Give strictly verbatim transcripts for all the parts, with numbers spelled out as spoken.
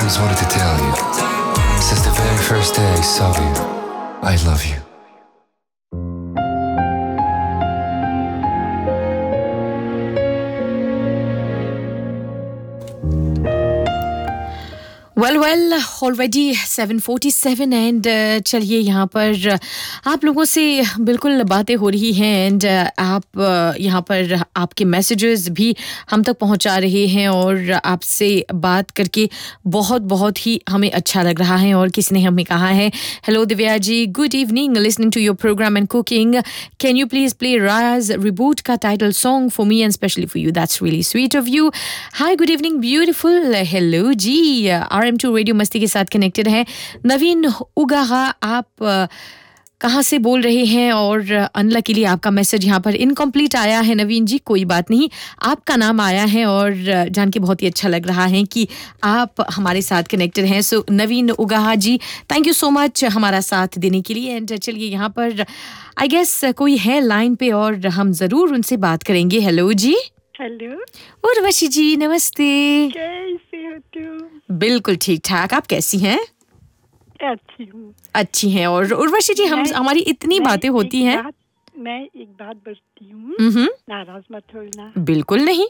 always wanted to tell you, since the very first day I saw you, I love you. Well well already seven forty seven and चलिए यहाँ पर आप लोगों से बिल्कुल बातें हो रही हैं एंड आप uh, यहाँ पर आपके मैसेजेस भी हम तक पहुँचा रहे हैं और आपसे बात करके बहुत बहुत ही हमें अच्छा लग रहा है। और किसी ने हमें कहा है, hello Divya ji, good evening, listening to your programme and cooking, can you please play Raj reboot का title song for me and specially for you, that's really sweet of you. Hi good evening beautiful, hello ji, R M to radio मस्ती के साथ connected है नवीन उगाहा, आप uh, कहाँ से बोल रहे हैं? और अनलकीली आपका मैसेज यहाँ पर इनकम्प्लीट आया है नवीन जी, कोई बात नहीं, आपका नाम आया है और जान के बहुत ही अच्छा लग रहा है कि आप हमारे साथ कनेक्टेड हैं। सो नवीन उगाहा जी, थैंक यू सो मच हमारा साथ देने के लिए। एंड चलिए यहाँ पर आई गेस कोई है लाइन पे और हम ज़रूर उनसे बात करेंगे। हेलो जी। हेलो उर्वशी जी, नमस्ते, कैसे हो तुम? बिल्कुल ठीक ठाक, आप कैसी हैं? अच्छी हूँ। अच्छी हैं। और उर्वशी जी, हम हमारी इतनी बातें होती हैं। बात, मैं एक बात बोलती हूँ, हम्म, नाराज मत होना। बिल्कुल नहीं।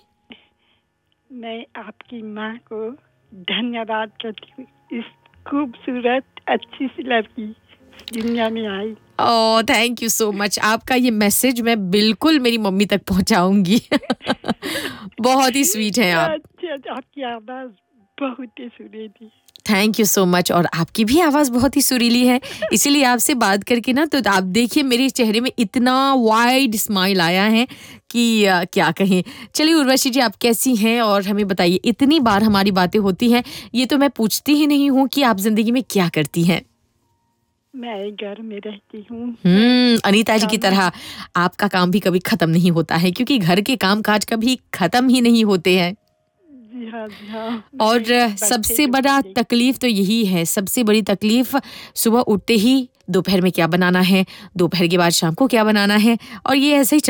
मैं आपकी माँ को धन्यवाद करती हूँ, इस खूबसूरत अच्छी सी लड़की दुनिया में आई। Oh thank you so much, आपका ये मैसेज मैं बिल्कुल मेरी मम्मी तक पहुंचाऊंगी। बहुत ही स्वीट हैं आप। अच्छा, आपकी आवाज बहुत ही सुरीली। थैंक यू सो मच, और आपकी भी आवाज़ बहुत ही सुरीली है, इसीलिए आपसे बात करके ना तो आप देखिए मेरे चेहरे में इतना वाइड स्माइल आया है कि आ, क्या कहें। चलिए उर्वशी जी, आप कैसी हैं और हमें बताइए, इतनी बार हमारी बातें होती हैं, ये तो मैं पूछती ही नहीं हूँ कि आप जिंदगी में क्या करती हैं। मैं घर में रहती हूँ। हम्म, अनीता जी की तरह आपका काम भी कभी खत्म नहीं होता है, क्योंकि घर के काम काज कभी खत्म ही नहीं होते हैं। जी हाँ, जी हाँ। और सबसे बड़ा तकलीफ तो यही है, सबसे बड़ी तकलीफ सुबह उठते ही दोपहर में क्या बनाना है, दोपहर के बाद शाम को क्या बनाना है, और ये ऐसे ही